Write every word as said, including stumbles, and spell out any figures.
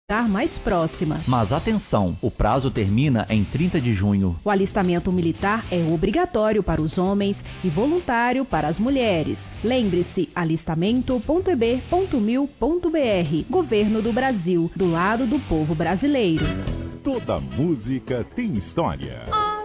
mais próximas. Mas atenção, o prazo termina em trinta de junho. O alistamento militar é obrigatório para os homens e voluntário para as mulheres. Lembre-se, alistamento ponto e b ponto mil ponto b r. Governo do Brasil, do lado do povo brasileiro. Toda música tem história.